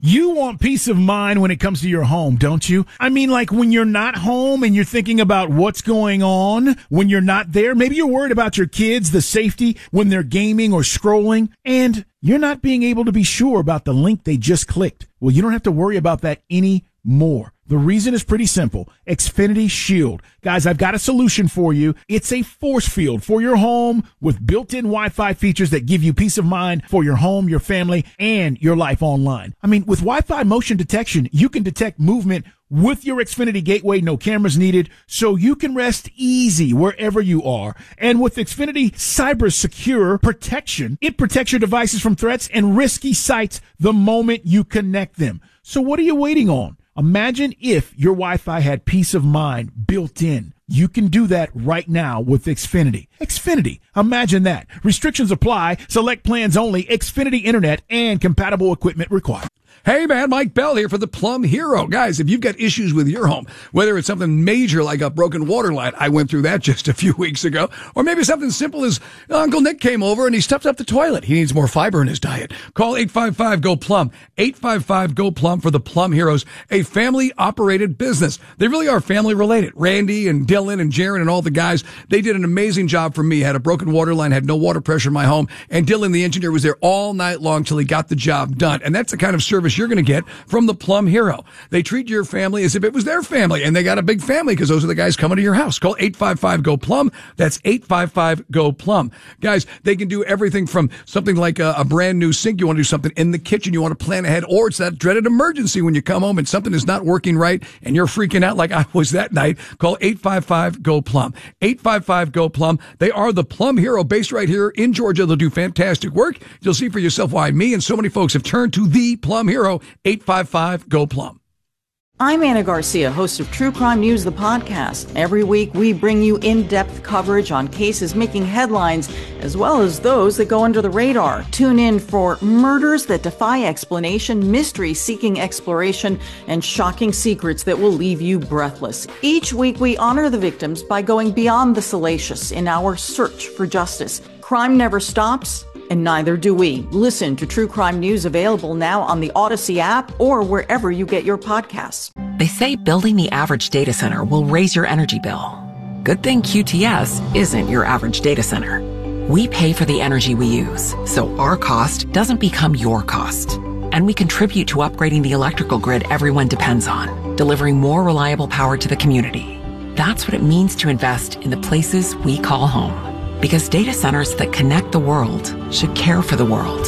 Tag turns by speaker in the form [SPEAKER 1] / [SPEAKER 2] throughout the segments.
[SPEAKER 1] You want peace of mind when it comes to your home, don't you? I mean, like when you're not home and you're thinking about what's going on when you're not there. Maybe you're worried about your kids, the safety when they're gaming or scrolling, and you're not being able to be sure about the link they just clicked. Well, you don't have to worry about that anymore. The reason is pretty simple. Xfinity Shield. Guys, I've got a solution for you. It's a force field for your home with built-in Wi-Fi features that give you peace of mind for your home, your family, and your life online. I mean, with Wi-Fi motion detection, you can detect movement with your Xfinity gateway, no cameras needed, so you can rest easy wherever you are. And with Xfinity Cyber Secure Protection, it protects your devices from threats and risky sites the moment you connect them. So what are you waiting on? Imagine if your Wi-Fi had peace of mind built in. You can do that right now with Xfinity. Xfinity, imagine that. Restrictions apply. Select plans only. Xfinity Internet and compatible equipment required.
[SPEAKER 2] Hey man, Mike Bell here for the Plum Hero. Guys, if you've got issues with your home, whether it's something major like a broken water line, I went through that just a few weeks ago, or maybe something simple as Uncle Nick came over and he stuffed up the toilet. He needs more fiber in his diet. Call 855-GO-PLUM, 855-GO-PLUM for the Plum Heroes, a family-operated business. They really are family-related. Randy and Dylan and Jaron and all the guys, they did an amazing job for me. Had a broken water line, had no water pressure in my home, and Dylan, the engineer, was there all night long till he got the job done. And that's the kind of service you're going to get from the Plum Hero. They treat your family as if it was their family, and they got a big family because those are the guys coming to your house. Call 855-GO-PLUM. That's 855-GO-PLUM. Guys, they can do everything from something like a brand new sink. You want to do something in the kitchen. You want to plan ahead, or it's that dreaded emergency when you come home and something is not working right and you're freaking out like I was that night. Call 855-GO-PLUM. 855-GO-PLUM. They are the Plum Hero based right here in Georgia. They'll do fantastic work. You'll see for yourself why me and so many folks have turned to the Plum Hero. 855-GO-PLUM.
[SPEAKER 3] I'm Anna Garcia, host of True Crime News, the podcast. Every week, we bring you in-depth coverage on cases making headlines, as well as those that go under the radar. Tune in for murders that defy explanation, mysteries seeking exploration, and shocking secrets that will leave you breathless. Each week, we honor the victims by going beyond the salacious in our search for justice. Crime never stops, and neither do we. Listen to True Crime News, available now on the Odyssey app or wherever you get your podcasts.
[SPEAKER 4] They say building the average data center will raise your energy bill. Good thing QTS isn't your average data center. We pay for the energy we use, so our cost doesn't become your cost. And we contribute to upgrading the electrical grid everyone depends on, delivering more reliable power to the community. That's what it means to invest in the places we call home. Because data centers that connect the world should care for the world.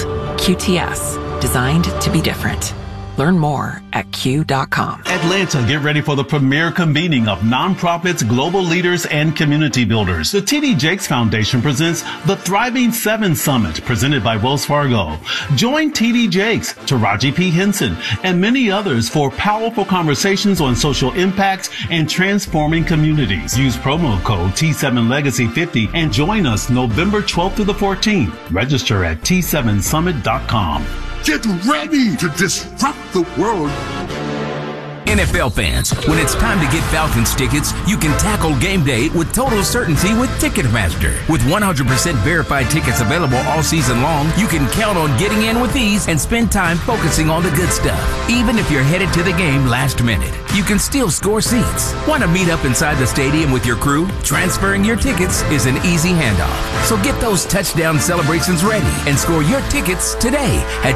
[SPEAKER 4] QTS, designed to be different. Learn more at Q.com.
[SPEAKER 5] Atlanta, get ready for the premier convening of nonprofits, global leaders, and community builders. The T.D. Jakes Foundation presents the Thriving 7 Summit, presented by Wells Fargo. Join T.D. Jakes, Taraji P. Henson, and many others for powerful conversations on social impacts and transforming communities. Use promo code T7Legacy50 and join us November 12th through the 14th. Register at T7Summit.com.
[SPEAKER 6] Get ready to disrupt the world.
[SPEAKER 7] NFL fans, when it's time to get Falcons tickets, you can tackle game day with total certainty with Ticketmaster. With 100% verified tickets available all season long, you can count on getting in with ease and spend time focusing on the good stuff. Even if you're headed to the game last minute, you can still score seats. Want to meet up inside the stadium with your crew? Transferring your tickets is an easy handoff. So get those touchdown celebrations ready and score your tickets today at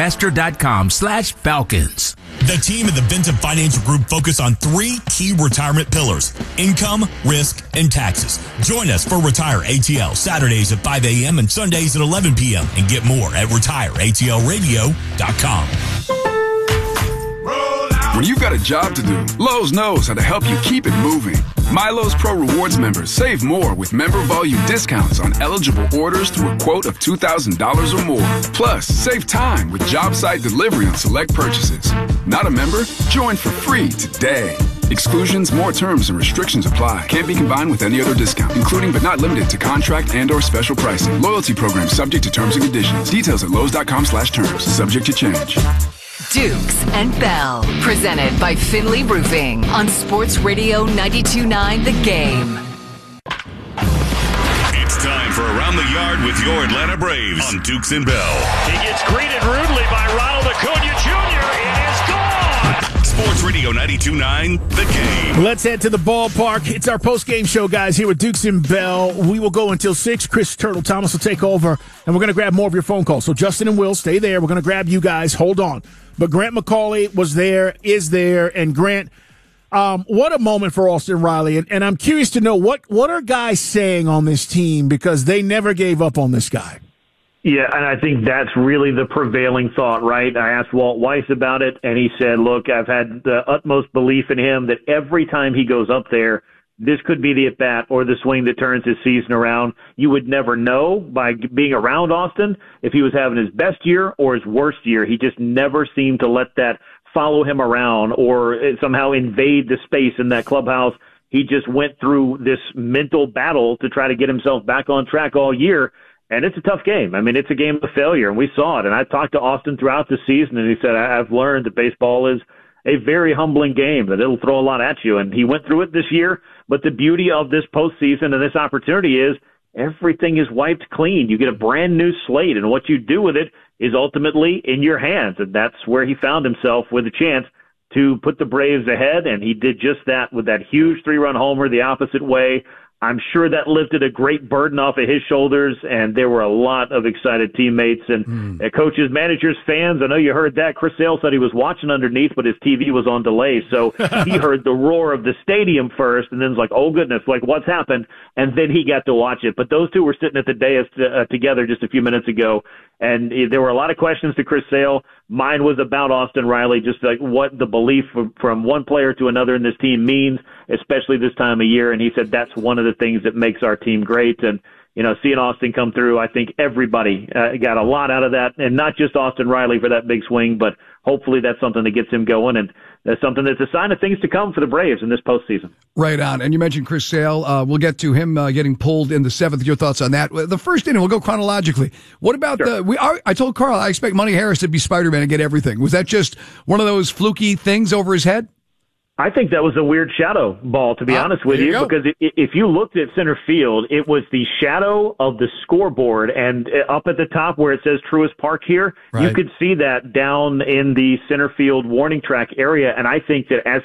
[SPEAKER 7] Ticketmaster.com/Falcons.
[SPEAKER 8] The team at the Benton Financial Group focus on 3 key retirement pillars: income, risk, and taxes. Join us for Retire ATL, Saturdays at 5 a.m. and Sundays at 11 p.m. and get more at retireatlradio.com.
[SPEAKER 9] When you've got a job to do, Lowe's knows how to help you keep it moving. MyLowe's Pro Rewards members save more with member volume discounts on eligible orders through a quote of $2,000 or more. Plus, save time with job site delivery on select purchases. Not a member? Join for free today. Exclusions, more terms, and restrictions apply. Can't be combined with any other discount, including but not limited to contract and/or special pricing. Loyalty program subject to terms and conditions. Details at Lowe's.com/terms. Subject to change.
[SPEAKER 10] Dukes and Bell, presented by Finley Roofing on Sports Radio 92.9 The Game.
[SPEAKER 11] It's time for Around the Yard with your Atlanta Braves on Dukes and Bell.
[SPEAKER 12] He gets greeted rudely by Ronald Acuna Jr.
[SPEAKER 11] Radio 92.9 The Game.
[SPEAKER 1] Let's head to the ballpark. It's our post-game show, guys, here with Dukes and Bell. We will go until 6. Chris Turtle Thomas will take over, and we're going to grab more of your phone calls. So Justin and Will, stay there. We're going to grab you guys. Hold on. But Grant McCauley was there, is there, and Grant, what a moment for Austin Riley. And I'm curious to know, what are guys saying on this team, because they never gave up on this guy.
[SPEAKER 12] Yeah, and I think that's really the prevailing thought, right? I asked Walt Weiss about it, and he said, look, I've had the utmost belief in him that every time he goes up there, this could be the at-bat or the swing that turns his season around. You would never know by being around Austin if he was having his best year or his worst year. He just never seemed to let that follow him around or somehow invade the space in that clubhouse. He just went through this mental battle to try to get himself back on track all year. And it's a tough game. I mean, it's a game of failure, and we saw it. And I talked to Austin throughout the season, and he said, I've learned that baseball is a very humbling game, that it'll throw a lot at you. And he went through it this year. But the beauty of this postseason and this opportunity is everything is wiped clean. You get a brand new slate, and what you do with it is ultimately in your hands. And that's where he found himself with a chance to put the Braves ahead, and he did just that with that huge 3-run homer the opposite way. I'm sure that lifted a great burden off of his shoulders, and there were a lot of excited teammates and coaches, managers, fans. I know you heard that. Chris Sale said he was watching underneath, but his TV was on delay, so he heard the roar of the stadium first, and then was like, oh, goodness, like, what's happened? And then he got to watch it. But those two were sitting at the dais together just a few minutes ago, and there were a lot of questions to Chris Sale. Mine was about Austin Riley, just like what the belief from one player to another in this team means, especially this time of year. And he said that's one of the things that makes our team great. And, you know, seeing Austin come through, I think everybody got a lot out of that. And not just Austin Riley for that big swing, but hopefully that's something that gets him going. And that's something that's a sign of things to come for the Braves in this postseason.
[SPEAKER 2] Right on. And you mentioned Chris Sale. We'll get to him getting pulled in the 7th. Your thoughts on that? The first inning, we'll go chronologically. What about I told Carl I expect Monty Harris to be Spider-Man and get everything. Was that just one of those fluky things over his head?
[SPEAKER 12] I think that was a weird shadow ball, to be honest with you, because if you looked at center field, it was the shadow of the scoreboard, and up at the top where it says Truist Park here, you could see that down in the center field warning track area, and I think that as